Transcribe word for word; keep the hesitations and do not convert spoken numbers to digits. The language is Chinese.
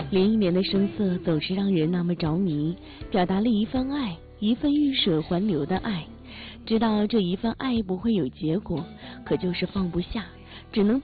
林忆莲的声色总是让人那么着迷，表达了一份爱，一份欲舍还留的爱。知道这一份爱不会有结果，可就是放不下，只能